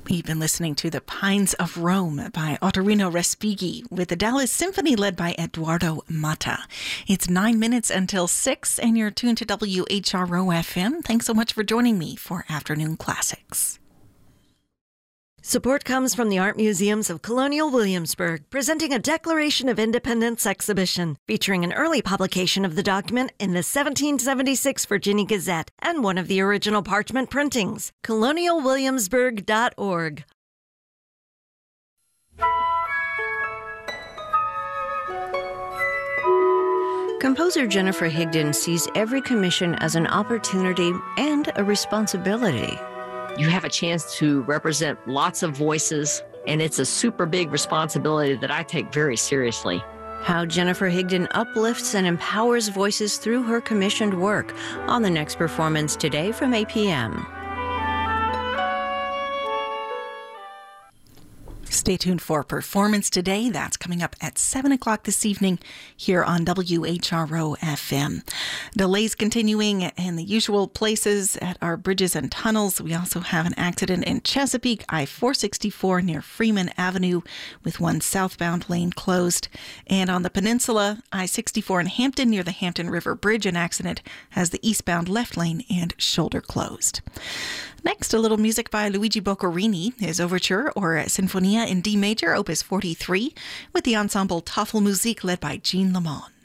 We've been listening to The Pines of Rome by Ottorino Respighi with the Dallas Symphony led by Eduardo Mata. It's 9 minutes until 6 and you're tuned to WHRO FM. Thanks so much for joining me for Afternoon Classics. Support comes from the Art Museums of Colonial Williamsburg, presenting a Declaration of Independence exhibition featuring an early publication of the document in the 1776 Virginia Gazette and one of the original parchment printings. colonialwilliamsburg.org. Composer Jennifer Higdon sees every commission as an opportunity and a responsibility. You have a chance to represent lots of voices, and it's a super big responsibility that I take very seriously. How Jennifer Higdon uplifts and empowers voices through her commissioned work on the next performance today from 8 p.m. Stay tuned for Performance Today. That's coming up at 7 o'clock this evening here on WHRO FM. Delays continuing in the usual places at our bridges and tunnels. We also have an accident in Chesapeake, I-464 near Freeman Avenue with one southbound lane closed. And on the peninsula, I-64 in Hampton near the Hampton River Bridge, an accident has the eastbound left lane and shoulder closed. Next, a little music by Luigi Boccherini, his overture or Sinfonia in D major, opus 43, with the ensemble Tafelmusik led by Jean Lamont.